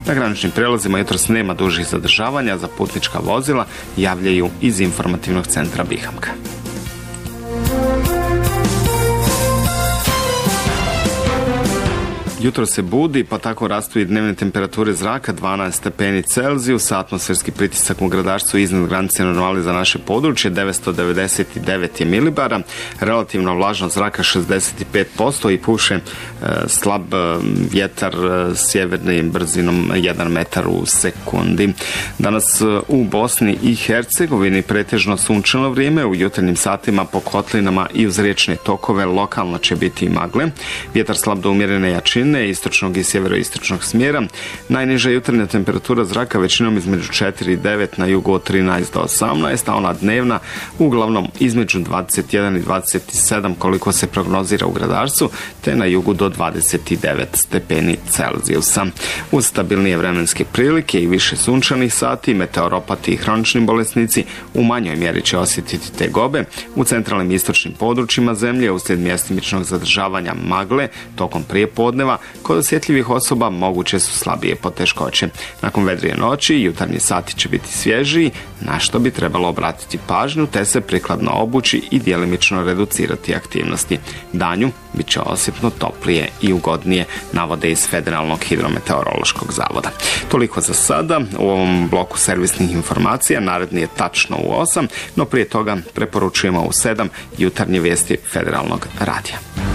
Na graničnim prelazima jutros nema dužih zadržavanja za putnička vozila, javljaju iz informativnog centra Bihamka. Jutro se budi, pa tako rastu i dnevne temperature zraka, 12 stepeni Celzijusa, atmosferski pritisak u gradašcu iznad granice normali za naše područje, 999 je milibara, relativna vlažnost zraka 65% i puše slab vjetar sjevernim brzinom 1 metar u sekundi. Danas u Bosni i Hercegovini pretežno sunčano vrijeme, u jutarnjim satima po kotlinama i uz riječne tokove lokalno će biti i magle, vjetar slab do umjerene jačine, istočnog i sjeveroistočnog smjera. Najniža jutarnja temperatura zraka većinom između 4 i 9, na jugu od 13 do 18, a ona dnevna uglavnom između 21 i 27 koliko se prognozira u gradarcu, te na jugu do 29 stepeni Celzijusa. Uz stabilnije vremenske prilike i više sunčanih sati, meteoropati i hronični bolesnici u manjoj mjeri će osjetiti tegobe. U centralnim i istočnim područjima zemlje uslijed mjestimičnog zadržavanja magle tokom prijepodneva kod osjetljivih osoba moguće su slabije poteškoće. Nakon vedrije noći jutarnji sati će biti svježiji, na što bi trebalo obratiti pažnju te se prikladno obući i djelimično reducirati aktivnosti. Danju bit će osjetno toplije i ugodnije, navode iz Federalnog hidrometeorološkog zavoda. Toliko za sada u ovom bloku servisnih informacija. Naredni je tačno u 8, no prije toga preporučujemo u 7 jutarnje vijesti Federalnog radija.